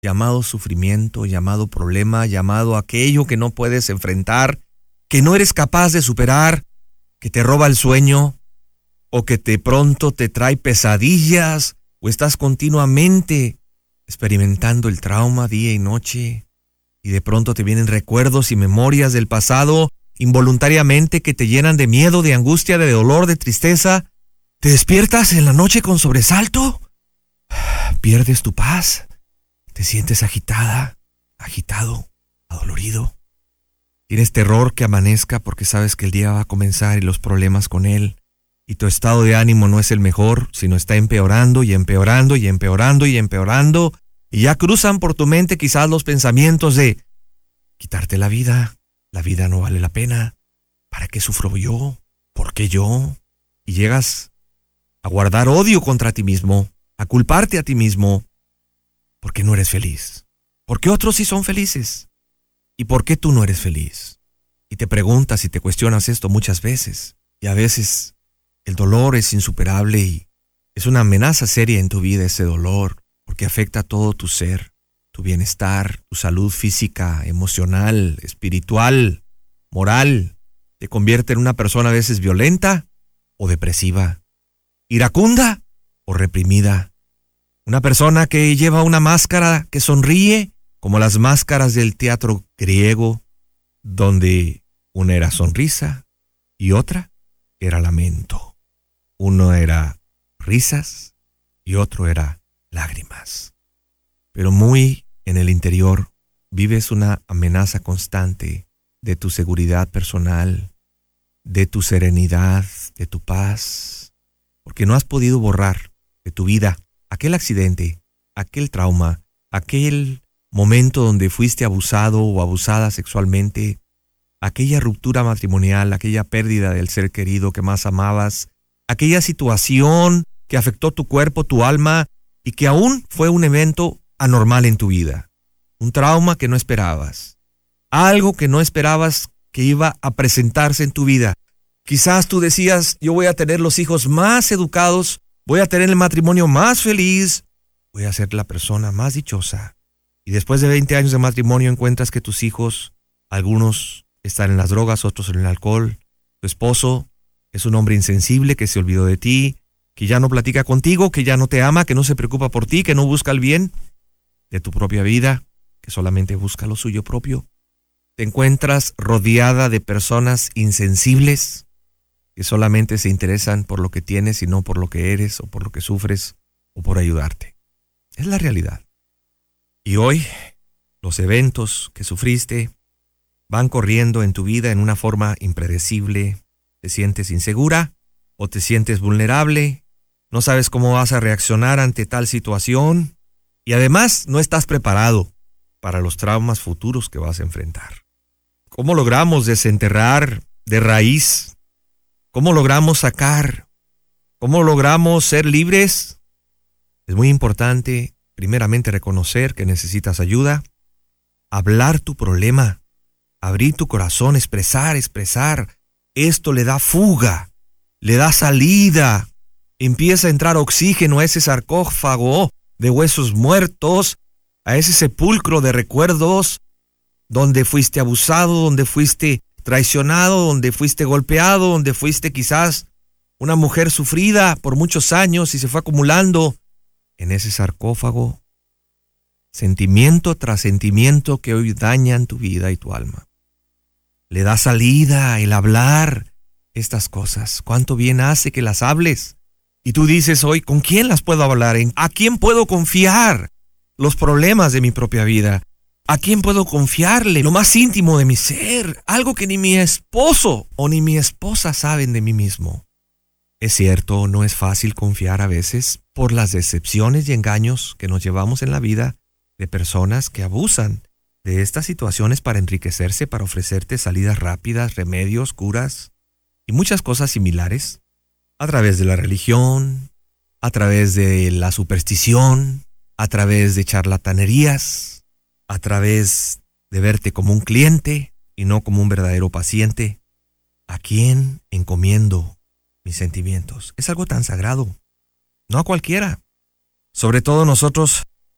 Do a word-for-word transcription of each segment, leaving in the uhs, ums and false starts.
llamado sufrimiento, llamado problema, llamado aquello que no puedes enfrentar, que no eres capaz de superar, que te roba el sueño, o que de pronto te trae pesadillas, o estás continuamente experimentando el trauma día y noche, y de pronto te vienen recuerdos y memorias del pasado involuntariamente que te llenan de miedo, de angustia, de dolor, de tristeza. ¿Te despiertas en la noche con sobresalto? ¿Pierdes tu paz? ¿Te sientes agitada, agitado, adolorido? ¿Tienes terror que amanezca porque sabes que el día va a comenzar y los problemas con él? Y tu estado de ánimo no es el mejor, sino está empeorando y empeorando y empeorando y empeorando. Y ya cruzan por tu mente quizás los pensamientos de quitarte la vida. La vida no vale la pena. ¿Para qué sufro yo? ¿Por qué yo? Y llegas a guardar odio contra ti mismo, a culparte a ti mismo, porque no eres feliz. Porque otros sí son felices. ¿Y por qué tú no eres feliz? Y te preguntas y te cuestionas esto muchas veces. Y a veces el dolor es insuperable y es una amenaza seria en tu vida ese dolor, porque afecta a todo tu ser, tu bienestar, tu salud física, emocional, espiritual, moral. Te convierte en una persona a veces violenta o depresiva, iracunda o reprimida. Una persona que lleva una máscara que sonríe, como las máscaras del teatro griego, donde una era sonrisa y otra era lamento. Uno era risas y otro era lágrimas. Pero muy en el interior vives una amenaza constante de tu seguridad personal, de tu serenidad, de tu paz, porque no has podido borrar de tu vida aquel accidente, aquel trauma, aquel momento donde fuiste abusado o abusada sexualmente, aquella ruptura matrimonial, aquella pérdida del ser querido que más amabas, aquella situación que afectó tu cuerpo, tu alma, y que aún fue un evento anormal en tu vida, un trauma que no esperabas, algo que no esperabas que iba a presentarse en tu vida. Quizás tú decías, yo voy a tener los hijos más educados, voy a tener el matrimonio más feliz, voy a ser la persona más dichosa. Y después de veinte años de matrimonio encuentras que tus hijos, algunos están en las drogas, otros en el alcohol, tu esposo es un hombre insensible que se olvidó de ti, que ya no platica contigo, que ya no te ama, que no se preocupa por ti, que no busca el bien de tu propia vida, que solamente busca lo suyo propio. Te encuentras rodeada de personas insensibles que solamente se interesan por lo que tienes y no por lo que eres o por lo que sufres o por ayudarte. Es la realidad. Y hoy los eventos que sufriste van corriendo en tu vida en una forma impredecible. Te sientes insegura o te sientes vulnerable, no sabes cómo vas a reaccionar ante tal situación y además no estás preparado para los traumas futuros que vas a enfrentar. ¿Cómo logramos desenterrar de raíz? ¿Cómo logramos sacar? ¿Cómo logramos ser libres? Es muy importante, primeramente, reconocer que necesitas ayuda, hablar tu problema, abrir tu corazón, expresar, expresar. Esto le da fuga, le da salida, empieza a entrar oxígeno a ese sarcófago de huesos muertos, a ese sepulcro de recuerdos, donde fuiste abusado, donde fuiste traicionado, donde fuiste golpeado, donde fuiste quizás una mujer sufrida por muchos años y se fue acumulando en ese sarcófago sentimiento tras sentimiento que hoy dañan tu vida y tu alma. Le da salida el hablar estas cosas. ¿Cuánto bien hace que las hables? Y tú dices hoy, ¿con quién las puedo hablar? ¿A quién puedo confiar los problemas de mi propia vida? ¿A quién puedo confiarle lo más íntimo de mi ser? Algo que ni mi esposo o ni mi esposa saben de mí mismo. Es cierto, no es fácil confiar a veces por las decepciones y engaños que nos llevamos en la vida de personas que abusan de estas situaciones para enriquecerse, para ofrecerte salidas rápidas, remedios, curas y muchas cosas similares a través de la religión, a través de la superstición, a través de charlatanerías, a través de verte como un cliente y no como un verdadero paciente. ¿A quién encomiendo mis sentimientos? Es algo tan sagrado, no a cualquiera. Sobre todo nosotros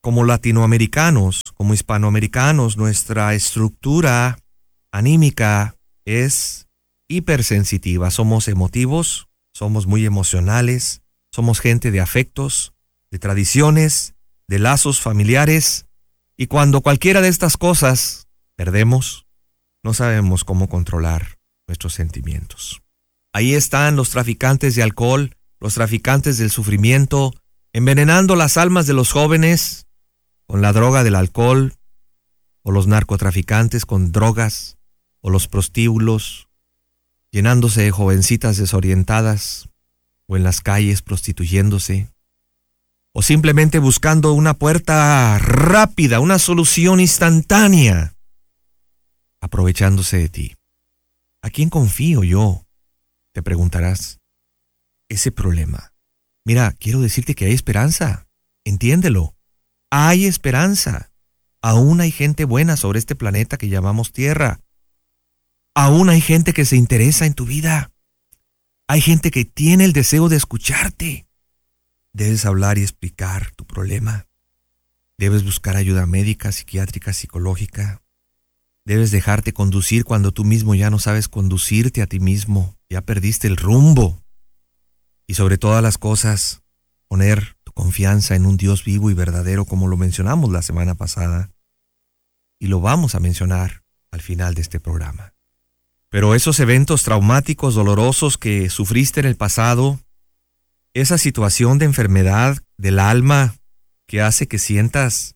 como latinoamericanos, como hispanoamericanos, nuestra estructura anímica es hipersensitiva. Somos emotivos, somos muy emocionales, somos gente de afectos, de tradiciones, de lazos familiares, y cuando cualquiera de estas cosas perdemos, no sabemos cómo controlar nuestros sentimientos. Ahí están los traficantes de alcohol, los traficantes del sufrimiento, envenenando las almas de los jóvenes con la droga del alcohol, o los narcotraficantes con drogas, o los prostíbulos, llenándose de jovencitas desorientadas, o en las calles prostituyéndose, o simplemente buscando una puerta rápida, una solución instantánea, aprovechándose de ti. ¿A quién confío yo?, te preguntarás. Ese problema. Mira, quiero decirte que hay esperanza. Entiéndelo. Hay esperanza. Aún hay gente buena sobre este planeta que llamamos Tierra. Aún hay gente que se interesa en tu vida. Hay gente que tiene el deseo de escucharte. Debes hablar y explicar tu problema. Debes buscar ayuda médica, psiquiátrica, psicológica. Debes dejarte conducir cuando tú mismo ya no sabes conducirte a ti mismo. Ya perdiste el rumbo. Y sobre todas las cosas, poner tu confianza en un Dios vivo y verdadero, como lo mencionamos la semana pasada. Y lo vamos a mencionar al final de este programa. Pero esos eventos traumáticos, dolorosos que sufriste en el pasado, esa situación de enfermedad del alma que hace que sientas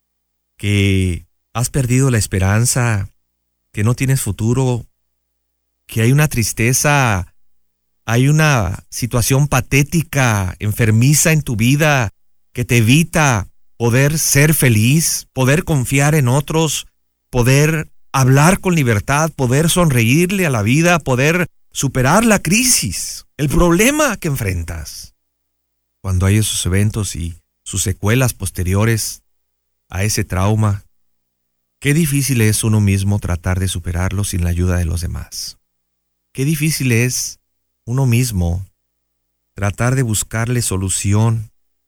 que has perdido la esperanza, que no tienes futuro, que hay una tristeza, hay una situación patética, enfermiza en tu vida que te evita poder ser feliz, poder confiar en otros, poder hablar con libertad, poder sonreírle a la vida, poder superar la crisis, el problema que enfrentas. Cuando hay esos eventos y sus secuelas posteriores a ese trauma, qué difícil es uno mismo tratar de superarlo sin la ayuda de los demás. Qué difícil es uno mismo tratar de buscarle solución.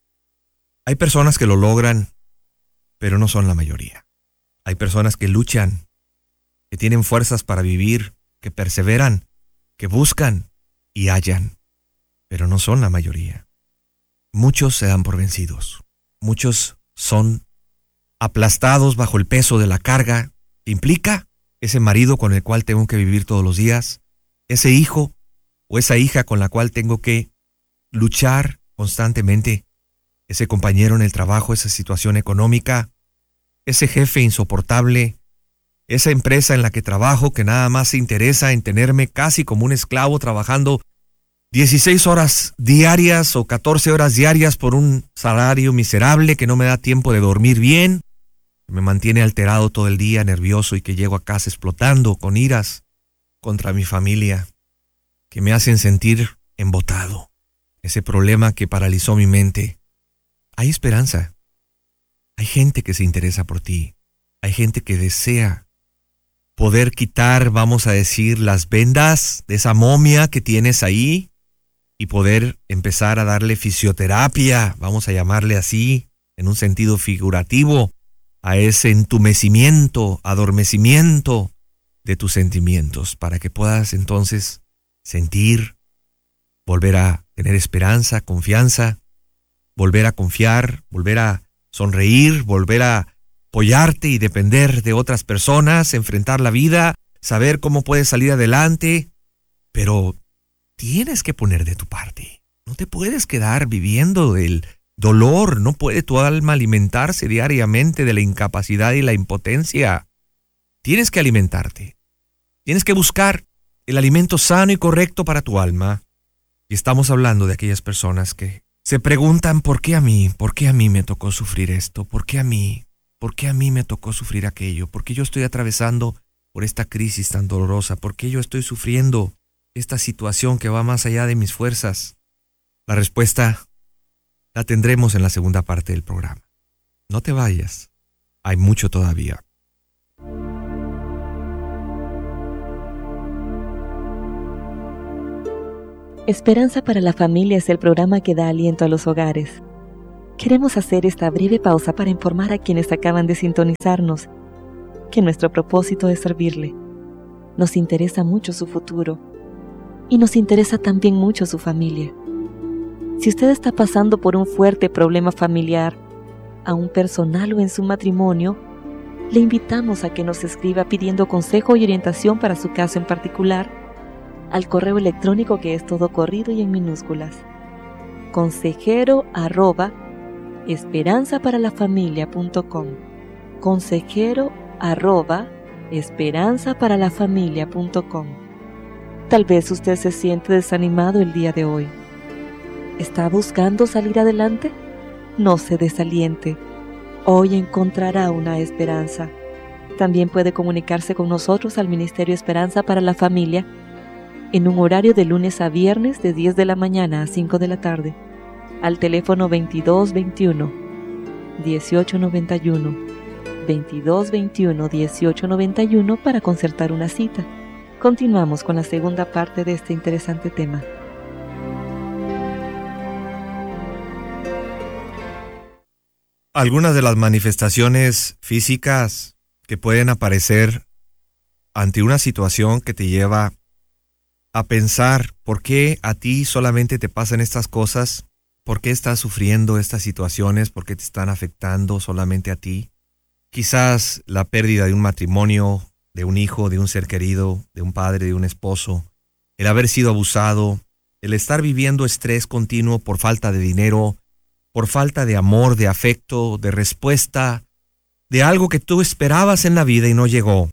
Hay personas que lo logran, pero no son la mayoría. Hay personas que luchan, que tienen fuerzas para vivir, que perseveran, que buscan y hallan, pero no son la mayoría. Muchos se dan por vencidos. Muchos son aplastados bajo el peso de la carga que implica ese marido con el cual tengo que vivir todos los días, ese hijo o esa hija con la cual tengo que luchar constantemente, ese compañero en el trabajo, esa situación económica, ese jefe insoportable, esa empresa en la que trabajo que nada más se interesa en tenerme casi como un esclavo trabajando dieciséis horas diarias o catorce horas diarias por un salario miserable que no me da tiempo de dormir bien, que me mantiene alterado todo el día, nervioso, y que llego a casa explotando con iras contra mi familia, que me hacen sentir embotado. Ese problema que paralizó mi mente. Hay esperanza. Hay gente que se interesa por ti. Hay gente que desea poder quitar, vamos a decir, las vendas de esa momia que tienes ahí y poder empezar a darle fisioterapia, vamos a llamarle así, en un sentido figurativo, a ese entumecimiento, adormecimiento de tus sentimientos, para que puedas entonces sentir, volver a tener esperanza, confianza, volver a confiar, volver a sonreír, volver a apoyarte y depender de otras personas, enfrentar la vida, saber cómo puedes salir adelante, pero tienes que poner de tu parte. No te puedes quedar viviendo del dolor, no puede tu alma alimentarse diariamente de la incapacidad y la impotencia. Tienes que alimentarte, tienes que buscar el alimento sano y correcto para tu alma. Y estamos hablando de aquellas personas que se preguntan, ¿por qué a mí? ¿Por qué a mí me tocó sufrir esto? ¿Por qué a mí? ¿Por qué a mí me tocó sufrir aquello? ¿Por qué yo estoy atravesando por esta crisis tan dolorosa? ¿Por qué yo estoy sufriendo esta situación que va más allá de mis fuerzas? La respuesta la tendremos en la segunda parte del programa. No te vayas, hay mucho todavía. Esperanza para la Familia es el programa que da aliento a los hogares. Queremos hacer esta breve pausa para informar a quienes acaban de sintonizarnos que nuestro propósito es servirle. Nos interesa mucho su futuro y nos interesa también mucho su familia. Si usted está pasando por un fuerte problema familiar, aún personal o en su matrimonio, le invitamos a que nos escriba pidiendo consejo y orientación para su caso en particular al correo electrónico que es todo corrido y en minúsculas. consejero arroba esperanza para la familia punto com. consejero arroba esperanza para la familia punto com. Tal vez usted se siente desanimado el día de hoy. ¿Está buscando salir adelante? No se desaliente. Hoy encontrará una esperanza. También puede comunicarse con nosotros al Ministerio Esperanza para la Familia en un horario de lunes a viernes de diez de la mañana a cinco de la tarde, al teléfono veintidós veintiuno, dieciocho noventa y uno, veintidós veintiuno, dieciocho noventa y uno para concertar una cita. Continuamos con la segunda parte de este interesante tema. Algunas de las manifestaciones físicas que pueden aparecer ante una situación que te lleva a pensar por qué a ti solamente te pasan estas cosas, por qué estás sufriendo estas situaciones, por qué te están afectando solamente a ti. Quizás la pérdida de un matrimonio, de un hijo, de un ser querido, de un padre, de un esposo, el haber sido abusado, el estar viviendo estrés continuo por falta de dinero, por falta de amor, de afecto, de respuesta, de algo que tú esperabas en la vida y no llegó.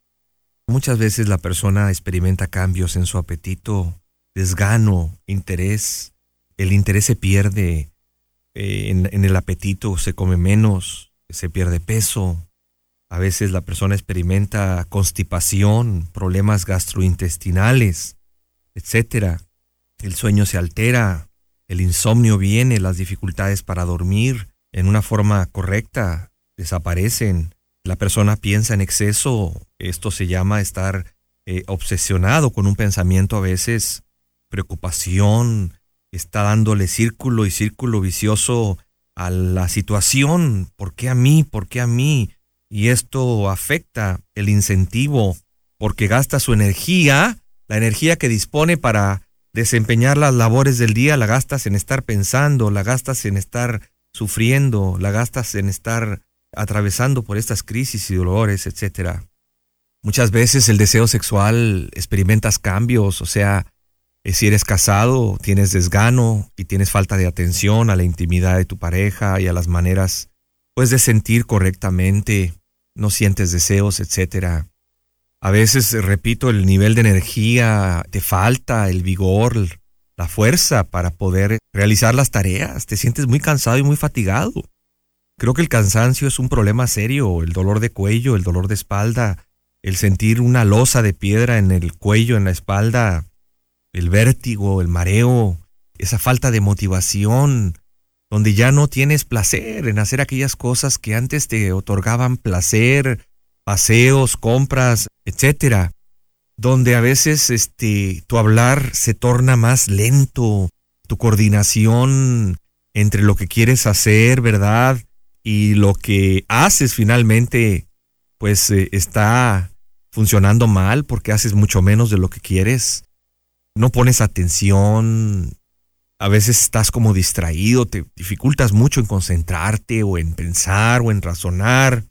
Muchas veces la persona experimenta cambios en su apetito, desgano, interés. El interés se pierde eh, en, en el apetito, se come menos, se pierde peso. A veces la persona experimenta constipación, problemas gastrointestinales, etcétera. El sueño se altera. El insomnio viene, las dificultades para dormir en una forma correcta desaparecen. La persona piensa en exceso. Esto se llama estar eh, obsesionado con un pensamiento a veces, preocupación, está dándole círculo y círculo vicioso a la situación. ¿Por qué a mí? ¿Por qué a mí? Y esto afecta el incentivo porque gasta su energía, la energía que dispone para desempeñar las labores del día, la gastas en estar pensando, la gastas en estar sufriendo, la gastas en estar atravesando por estas crisis y dolores, etcétera. Muchas veces el deseo sexual experimentas cambios, o sea, si eres casado, tienes desgano y tienes falta de atención a la intimidad de tu pareja y a las maneras, pues, de sentir correctamente, no sientes deseos, etcétera. A veces, repito, el nivel de energía te falta, el vigor, la fuerza para poder realizar las tareas. Te sientes muy cansado y muy fatigado. Creo que el cansancio es un problema serio, el dolor de cuello, el dolor de espalda, el sentir una losa de piedra en el cuello, en la espalda, el vértigo, el mareo, esa falta de motivación, donde ya no tienes placer en hacer aquellas cosas que antes te otorgaban placer, paseos, compras, etcétera, donde a veces este tu hablar se torna más lento, tu coordinación entre lo que quieres hacer, ¿verdad? Y lo que haces finalmente, pues eh, está funcionando mal porque haces mucho menos de lo que quieres. No pones atención, a veces estás como distraído, te dificultas mucho en concentrarte o en pensar o en razonar.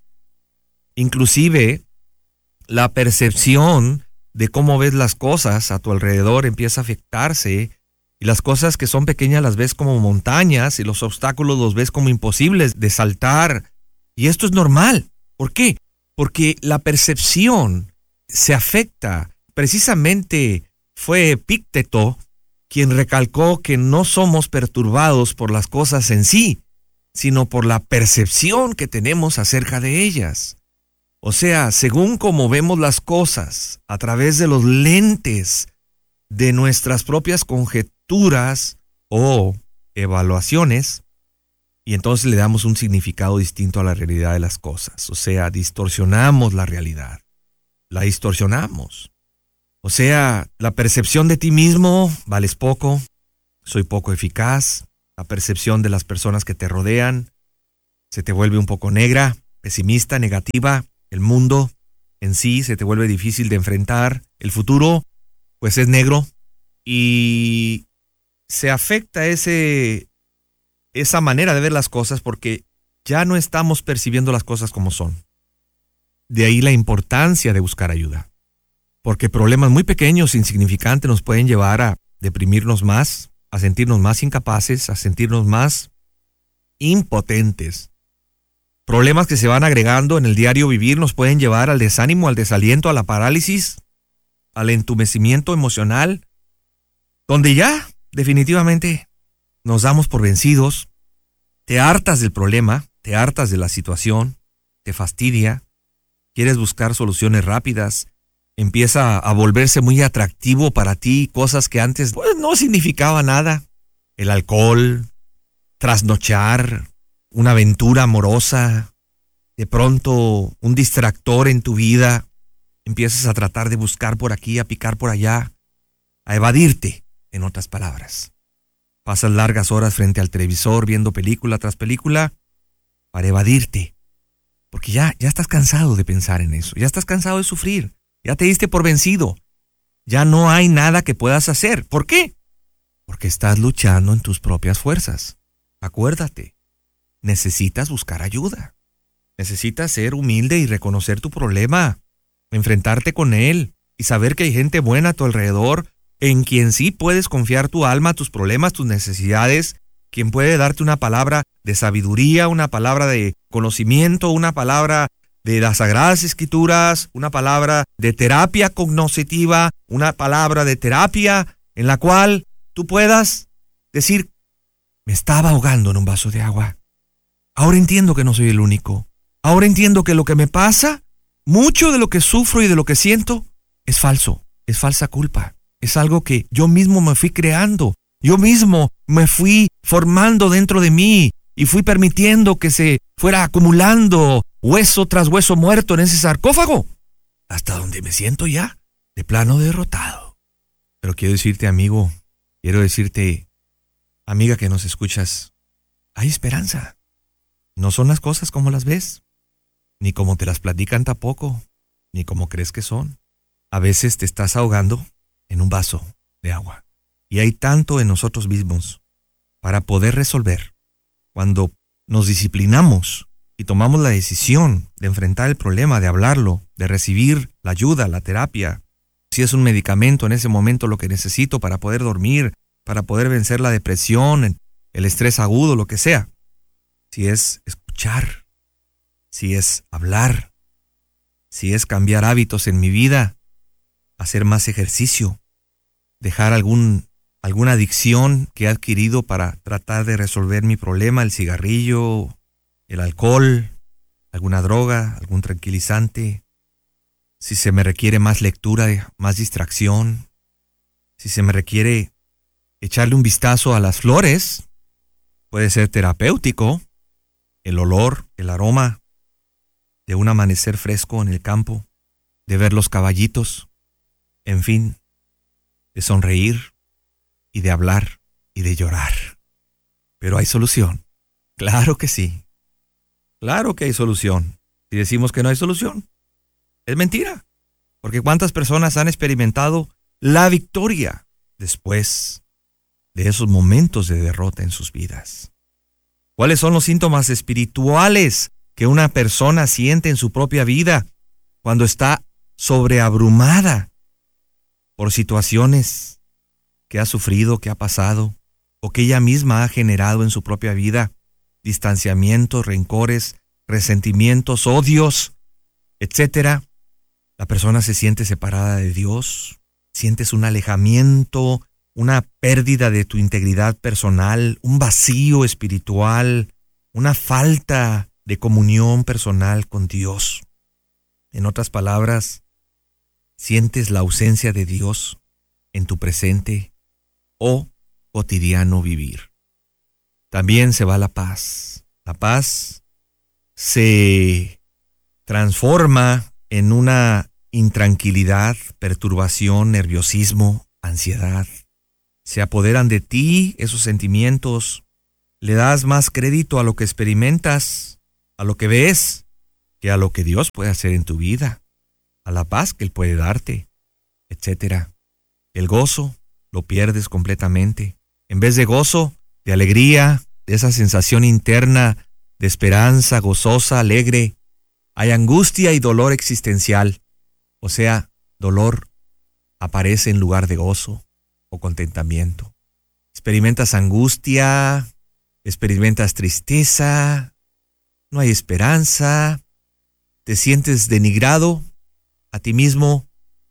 Inclusive, la percepción de cómo ves las cosas a tu alrededor empieza a afectarse y las cosas que son pequeñas las ves como montañas y los obstáculos los ves como imposibles de saltar. Y esto es normal. ¿Por qué? Porque la percepción se afecta. Precisamente fue Epicteto quien recalcó que no somos perturbados por las cosas en sí, sino por la percepción que tenemos acerca de ellas. O sea, según cómo vemos las cosas a través de los lentes de nuestras propias conjeturas o evaluaciones, y entonces le damos un significado distinto a la realidad de las cosas. O sea, distorsionamos la realidad, la distorsionamos. O sea, la percepción de ti mismo, vales poco, soy poco eficaz, la percepción de las personas que te rodean se te vuelve un poco negra, pesimista, negativa. El mundo en sí se te vuelve difícil de enfrentar. El futuro, pues, es negro y se afecta ese, esa manera de ver las cosas porque ya no estamos percibiendo las cosas como son. De ahí la importancia de buscar ayuda. Porque problemas muy pequeños, insignificantes, nos pueden llevar a deprimirnos más, a sentirnos más incapaces, a sentirnos más impotentes. Problemas que se van agregando en el diario vivir nos pueden llevar al desánimo, al desaliento, a la parálisis, al entumecimiento emocional, donde ya definitivamente nos damos por vencidos, te hartas del problema, te hartas de la situación, te fastidia, quieres buscar soluciones rápidas, empieza a volverse muy atractivo para ti cosas que antes pues, no significaba nada. El alcohol, trasnochar, una aventura amorosa, de pronto un distractor en tu vida. Empiezas a tratar de buscar por aquí, a picar por allá, a evadirte, en otras palabras. Pasas largas horas frente al televisor viendo película tras película para evadirte. Porque ya, ya estás cansado de pensar en eso, ya estás cansado de sufrir. Ya te diste por vencido. Ya no hay nada que puedas hacer. ¿Por qué? Porque estás luchando en tus propias fuerzas. Acuérdate, necesitas buscar ayuda. Necesitas ser humilde y reconocer tu problema, enfrentarte con él y saber que hay gente buena a tu alrededor en quien sí puedes confiar tu alma, tus problemas, tus necesidades, quien puede darte una palabra de sabiduría, una palabra de conocimiento, una palabra de las Sagradas Escrituras, una palabra de terapia cognoscitiva, una palabra de terapia en la cual tú puedas decir, me estaba ahogando en un vaso de agua. Ahora entiendo que no soy el único. Ahora entiendo que lo que me pasa, mucho de lo que sufro y de lo que siento, es falso, es falsa culpa. Es algo que yo mismo me fui creando. Yo mismo me fui formando dentro de mí y fui permitiendo que se fuera acumulando hueso tras hueso muerto en ese sarcófago, hasta donde me siento ya de plano derrotado. Pero quiero decirte, amigo, quiero decirte, amiga que nos escuchas, hay esperanza. No son las cosas como las ves, ni como te las platican tampoco, ni como crees que son. A veces te estás ahogando en un vaso de agua. Y hay tanto en nosotros mismos para poder resolver. Cuando nos disciplinamos y tomamos la decisión de enfrentar el problema, de hablarlo, de recibir la ayuda, la terapia, si es un medicamento en ese momento lo que necesito para poder dormir, para poder vencer la depresión, el estrés agudo, lo que sea. Si es escuchar, si es hablar, si es cambiar hábitos en mi vida, hacer más ejercicio, dejar algún, alguna adicción que he adquirido para tratar de resolver mi problema, el cigarrillo, el alcohol, alguna droga, algún tranquilizante, si se me requiere más lectura, más distracción, si se me requiere echarle un vistazo a las flores, puede ser terapéutico, el olor, el aroma de un amanecer fresco en el campo, de ver los caballitos, en fin, de sonreír y de hablar y de llorar. Pero hay solución, claro que sí. Claro que hay solución. Si decimos que no hay solución, es mentira. Porque ¿cuántas personas han experimentado la victoria después de esos momentos de derrota en sus vidas? ¿Cuáles son los síntomas espirituales que una persona siente en su propia vida cuando está sobreabrumada por situaciones que ha sufrido, que ha pasado, o que ella misma ha generado en su propia vida? Distanciamientos, rencores, resentimientos, odios, etcétera. La persona se siente separada de Dios, sientes un alejamiento, una pérdida de tu integridad personal, un vacío espiritual, una falta de comunión personal con Dios. En otras palabras, sientes la ausencia de Dios en tu presente o cotidiano vivir. También se va la paz. La paz se transforma en una intranquilidad, perturbación, nerviosismo, ansiedad. Se apoderan de ti esos sentimientos Le das más crédito a lo que experimentas, a lo que ves, que a lo que Dios puede hacer en tu vida, a la paz que Él puede darte, etcétera. El gozo lo pierdes completamente. En vez de gozo, de alegría, de esa sensación interna de esperanza, gozosa, alegre, hay angustia y dolor existencial. O sea, dolor aparece en lugar de gozo o contentamiento. Experimentas angustia, experimentas tristeza, no hay esperanza, te sientes denigrado a ti mismo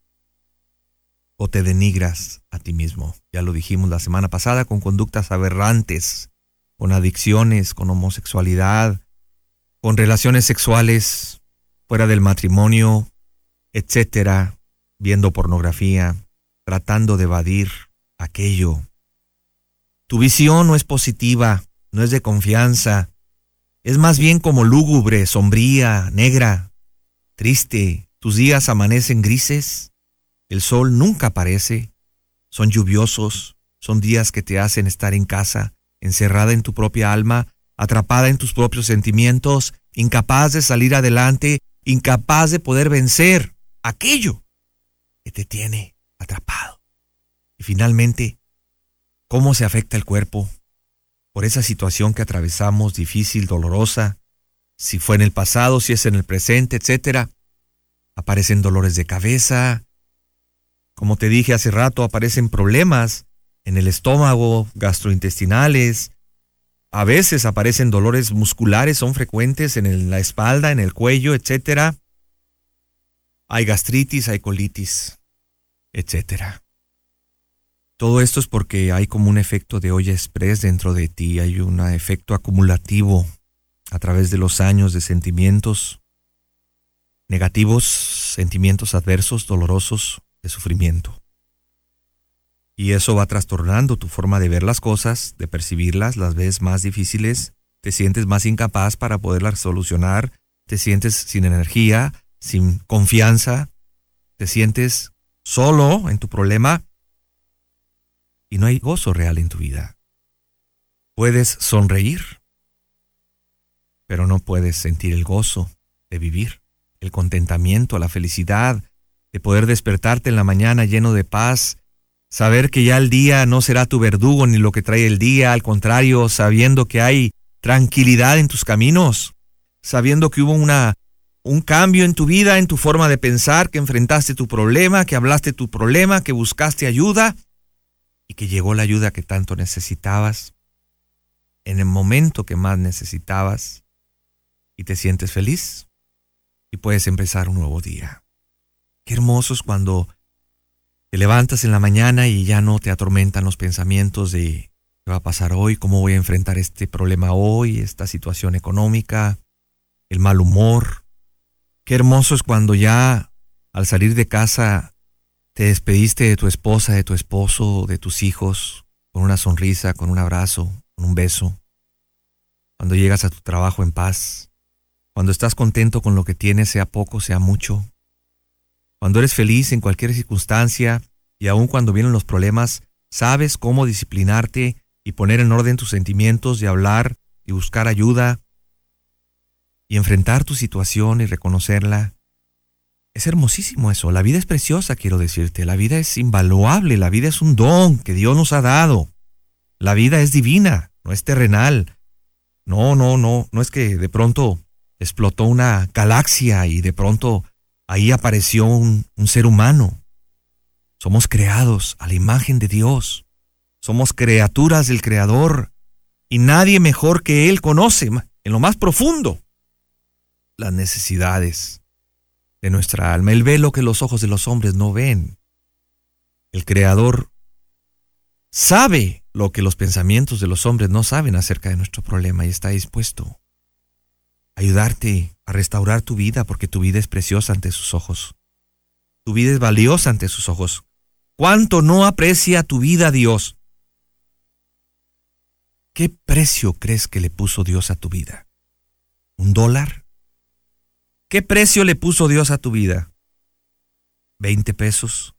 o te denigras a ti mismo. Ya lo dijimos la semana pasada, con conductas aberrantes, con adicciones, con homosexualidad, con relaciones sexuales fuera del matrimonio, etcétera, viendo pornografía, tratando de evadir aquello. Tu visión no es positiva, no es de confianza, es más bien como lúgubre, sombría, negra, triste. Tus días amanecen grises, el sol nunca aparece, son lluviosos, son días que te hacen estar en casa, encerrada en tu propia alma, atrapada en tus propios sentimientos, incapaz de salir adelante, incapaz de poder vencer aquello que te tiene atrapado. Y finalmente, ¿cómo se afecta el cuerpo por esa situación que atravesamos, difícil, dolorosa? Si fue en el pasado, si es en el presente, etcétera. Aparecen dolores de cabeza. Como te dije hace rato, aparecen problemas en el estómago, gastrointestinales. A veces aparecen dolores musculares, son frecuentes en el- la espalda, en el cuello, etcétera. Hay gastritis, hay colitis, etcétera. Todo esto es porque hay como un efecto de olla express dentro de ti, hay un efecto acumulativo a través de los años de sentimientos negativos, sentimientos adversos, dolorosos, de sufrimiento. Y eso va trastornando tu forma de ver las cosas, de percibirlas, las ves más difíciles, te sientes más incapaz para poderlas solucionar, te sientes sin energía, sin confianza, te sientes solo en tu problema y no hay gozo real en tu vida. Puedes sonreír, pero no puedes sentir el gozo de vivir, el contentamiento, la felicidad, de poder despertarte en la mañana lleno de paz, saber que ya el día no será tu verdugo ni lo que trae el día, al contrario, sabiendo que hay tranquilidad en tus caminos, sabiendo que hubo una, un cambio en tu vida, en tu forma de pensar, que enfrentaste tu problema, que hablaste tu problema, que buscaste ayuda y que llegó la ayuda que tanto necesitabas en el momento que más necesitabas y te sientes feliz y puedes empezar un nuevo día. Qué hermoso es cuando te levantas en la mañana y ya no te atormentan los pensamientos de qué va a pasar hoy, cómo voy a enfrentar este problema hoy, esta situación económica, el mal humor. Qué hermoso es cuando ya al salir de casa te despediste de tu esposa, de tu esposo, de tus hijos, con una sonrisa, con un abrazo, con un beso. Cuando llegas a tu trabajo en paz, cuando estás contento con lo que tienes, sea poco, sea mucho. Cuando eres feliz en cualquier circunstancia y aun cuando vienen los problemas, sabes cómo disciplinarte y poner en orden tus sentimientos y hablar y buscar ayuda y enfrentar tu situación y reconocerla. Es hermosísimo eso. La vida es preciosa, quiero decirte. La vida es invaluable. La vida es un don que Dios nos ha dado. La vida es divina, no es terrenal. No, no, no. No es que de pronto explotó una galaxia y de pronto ahí apareció un, un ser humano. Somos creados a la imagen de Dios. Somos criaturas del Creador y nadie mejor que Él conoce en lo más profundo las necesidades de nuestra alma. Él ve lo que los ojos de los hombres no ven. El Creador sabe lo que los pensamientos de los hombres no saben acerca de nuestro problema y está dispuesto a ayudarte a restaurar tu vida porque tu vida es preciosa ante sus ojos. Tu vida es valiosa ante sus ojos. ¿Cuánto no aprecia tu vida Dios? ¿Qué precio crees que le puso Dios a tu vida? ¿Un dólar? ¿Qué precio le puso Dios a tu vida? ¿Veinte pesos?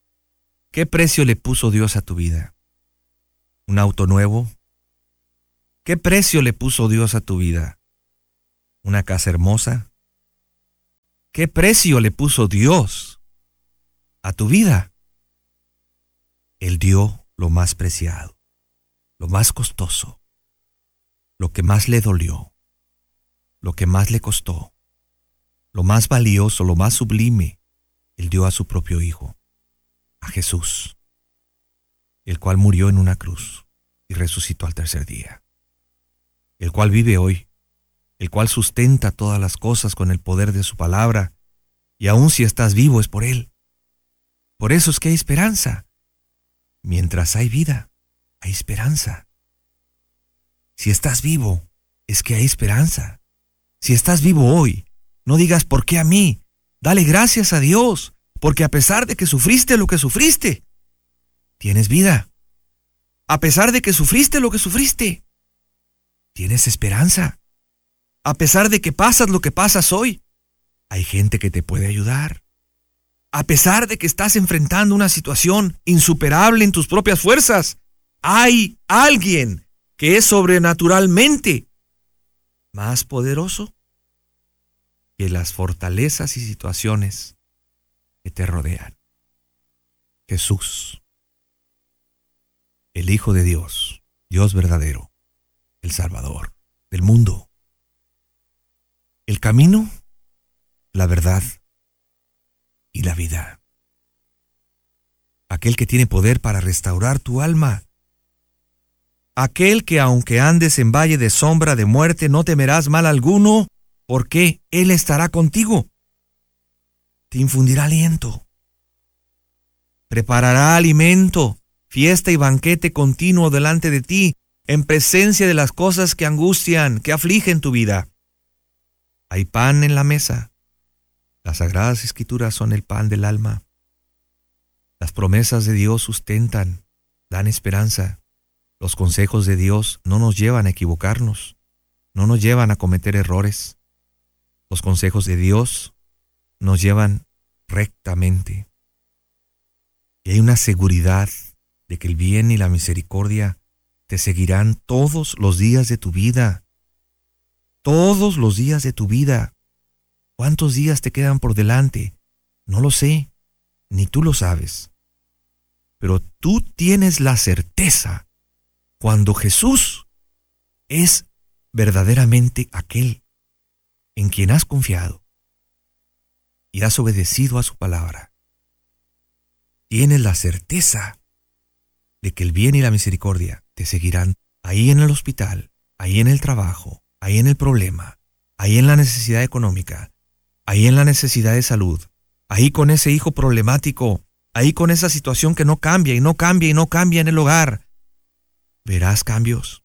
¿Qué precio le puso Dios a tu vida? ¿Un auto nuevo? ¿Qué precio le puso Dios a tu vida? ¿Una casa hermosa? ¿Qué precio le puso Dios a tu vida? Él dio lo más preciado, lo más costoso, lo que más le dolió, lo que más le costó, lo más valioso, lo más sublime. Él dio a su propio Hijo, a Jesús, el cual murió en una cruz y resucitó al tercer día, el cual vive hoy, el cual sustenta todas las cosas con el poder de su palabra, y aun si estás vivo es por Él. Por eso es que hay esperanza. Mientras hay vida, hay esperanza. Si estás vivo, es que hay esperanza. Si estás vivo hoy, no digas ¿por qué a mí? Dale gracias a Dios, porque a pesar de que sufriste lo que sufriste, tienes vida. A pesar de que sufriste lo que sufriste, tienes esperanza. A pesar de que pasas lo que pasas hoy, hay gente que te puede ayudar. A pesar de que estás enfrentando una situación insuperable en tus propias fuerzas, hay alguien que es sobrenaturalmente más poderoso que las fortalezas y situaciones que te rodean. Jesús, el Hijo de Dios, Dios verdadero, el Salvador del mundo. El camino, la verdad y la vida. Aquel que tiene poder para restaurar tu alma. Aquel que aunque andes en valle de sombra de muerte no temerás mal alguno, porque Él estará contigo. Te infundirá aliento. Preparará alimento, fiesta y banquete continuo delante de ti, en presencia de las cosas que angustian, que afligen tu vida. Hay pan en la mesa. Las sagradas escrituras son el pan del alma. Las promesas de Dios sustentan, dan esperanza. Los consejos de Dios no nos llevan a equivocarnos, no nos llevan a cometer errores. Los consejos de Dios nos llevan rectamente. Y hay una seguridad de que el bien y la misericordia te seguirán todos los días de tu vida. Todos los días de tu vida. ¿Cuántos días te quedan por delante? No lo sé, ni tú lo sabes. Pero tú tienes la certeza cuando Jesús es verdaderamente aquel en quien has confiado y has obedecido a su palabra. Tienes la certeza de que el bien y la misericordia te seguirán ahí en el hospital, ahí en el trabajo, ahí en el problema, ahí en la necesidad económica, ahí en la necesidad de salud, ahí con ese hijo problemático, ahí con esa situación que no cambia y no cambia y no cambia en el hogar. Verás cambios.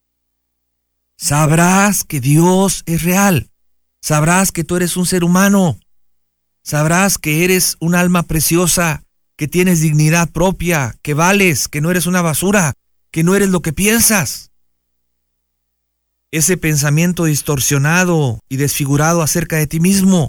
Sabrás que Dios es real. Sabrás que tú eres un ser humano. Sabrás que eres un alma preciosa, que tienes dignidad propia, que vales, que no eres una basura, que no eres lo que piensas. Ese pensamiento distorsionado y desfigurado acerca de ti mismo,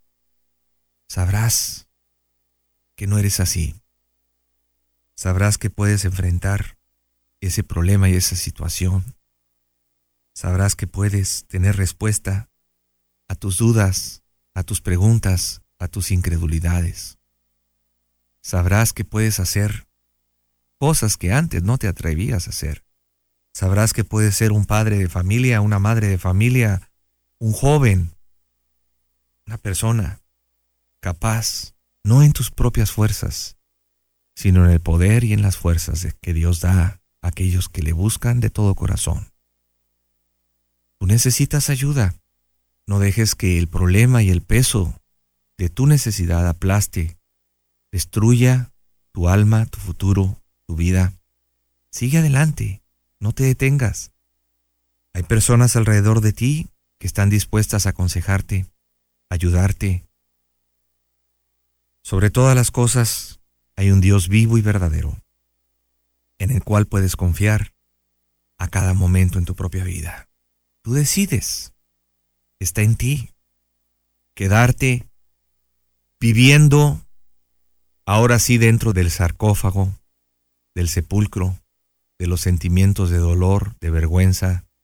sabrás que no eres así. Sabrás que puedes enfrentar ese problema y esa situación. Sabrás que puedes tener respuesta a tus dudas, a tus preguntas, a tus incredulidades. Sabrás que puedes hacer cosas que antes no te atrevías a hacer. Sabrás que puedes ser un padre de familia, una madre de familia, un joven, una persona capaz, no en tus propias fuerzas, sino en el poder y en las fuerzas que Dios da a aquellos que le buscan de todo corazón. Tú necesitas ayuda. No dejes que el problema y el peso de tu necesidad aplaste, destruya tu alma, tu futuro, tu vida. Sigue adelante. No te detengas. Hay personas alrededor de ti que están dispuestas a aconsejarte, ayudarte. Sobre todas las cosas, hay un Dios vivo y verdadero, en el cual puedes confiar a cada momento en tu propia vida. Tú decides. Está en ti. Quedarte viviendo ahora sí dentro del sarcófago, del sepulcro, de los sentimientos de dolor, de vergüenza,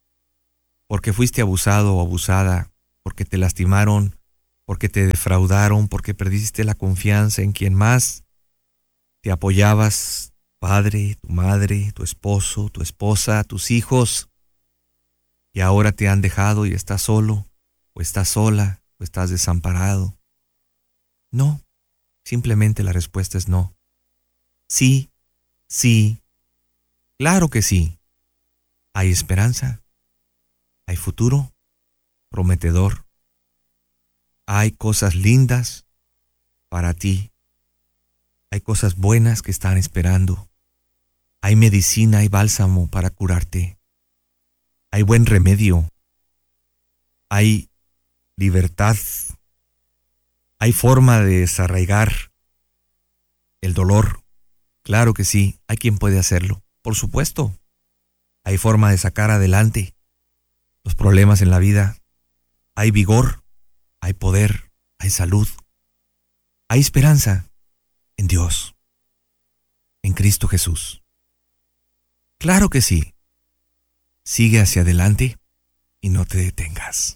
porque fuiste abusado o abusada, porque te lastimaron, porque te defraudaron, porque perdiste la confianza en quien más te apoyabas, padre, tu madre, tu esposo, tu esposa, tus hijos, y ahora te han dejado y estás solo, o estás sola, o estás desamparado. No, simplemente la respuesta es no. Sí, sí, claro que sí. Hay esperanza, hay futuro prometedor, hay cosas lindas para ti, hay cosas buenas que están esperando, hay medicina, hay bálsamo para curarte, hay buen remedio, hay libertad, hay forma de desarraigar el dolor. Claro que sí, hay quien puede hacerlo, por supuesto. Hay forma de sacar adelante los problemas en la vida. Hay vigor, hay poder, hay salud. Hay esperanza en Dios, en Cristo Jesús. Claro que sí. Sigue hacia adelante y no te detengas.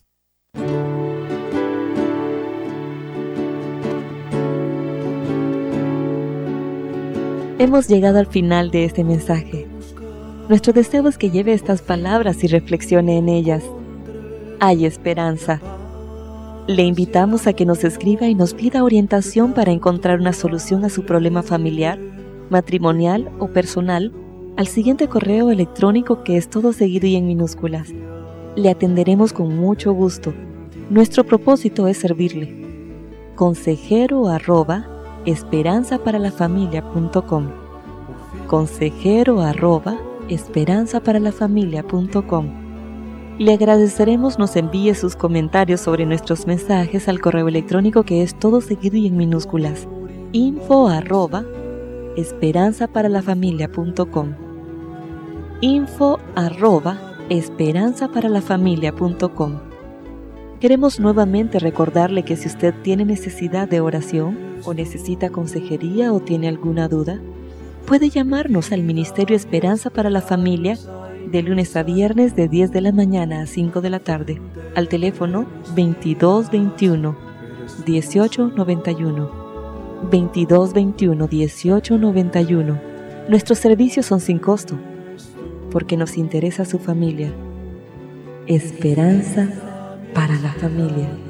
Hemos llegado al final de este mensaje. Nuestro deseo es que lleve estas palabras y reflexione en ellas. Hay esperanza. Le invitamos a que nos escriba y nos pida orientación para encontrar una solución a su problema familiar, matrimonial o personal al siguiente correo electrónico, que es todo seguido y en minúsculas. Le atenderemos con mucho gusto. Nuestro propósito es servirle. Consejero arroba esperanza para la familia punto com. Consejero arroba esperanza para la familia punto com. Le agradeceremos nos envíe sus comentarios sobre nuestros mensajes al correo electrónico, que es todo seguido y en minúsculas, info arroba esperanza para la familia punto com. info arroba esperanza para la familia punto com. Queremos nuevamente recordarle que si usted tiene necesidad de oración, o necesita consejería, o tiene alguna duda, puede llamarnos al Ministerio Esperanza para la Familia de lunes a viernes de diez de la mañana a cinco de la tarde, al teléfono veintidós veintiuno, dieciocho noventa y uno. veintidós veintiuno, dieciocho noventa y uno. Nuestros servicios son sin costo, porque nos interesa su familia. Esperanza para la familia.